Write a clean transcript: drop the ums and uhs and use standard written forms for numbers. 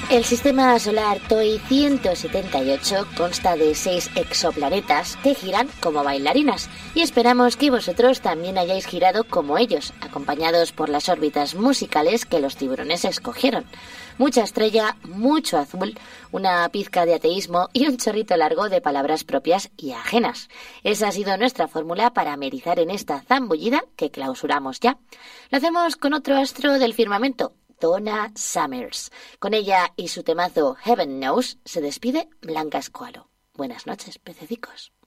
El sistema solar TOI 178 consta de 6 exoplanetas que giran como bailarinas y esperamos que vosotros también hayáis girado como ellos, acompañados por las órbitas musicales que los tiburones escogieron. Mucha estrella, mucho azul, una pizca de ateísmo y un chorrito largo de palabras propias y ajenas. Esa ha sido nuestra fórmula para amerizar en esta zambullida que clausuramos ya. Lo hacemos con otro astro del firmamento, Donna Summers. Con ella y su temazo Heaven Knows se despide Blanca Escualo. Buenas noches, pececicos.